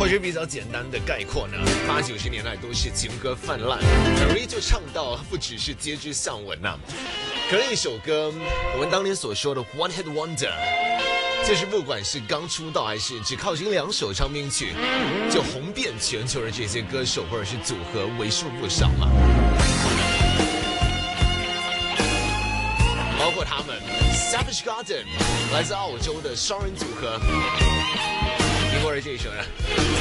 或者比较简单的概括呢，80、90年代都是情歌泛滥，很容易就唱到不只是街知巷闻呐。可能一首歌，我们当年所说的 One Hit Wonder， 就是不管是刚出道还是只靠这2首唱片曲就红遍全球的这些歌手或者是组合为数不少嘛。包括他们 Savage Garden 来自澳洲的双人组合，听过的这一首呢